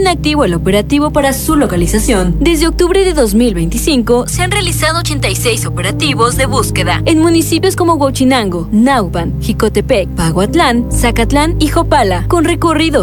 mantiene activo el operativo para su localización. Desde octubre de 2025 se han realizado 86 operativos de búsqueda en municipios como Huauchinango, Nauban, Jicotepec, Paguatlán, Zacatlán y Jopala, con recorridos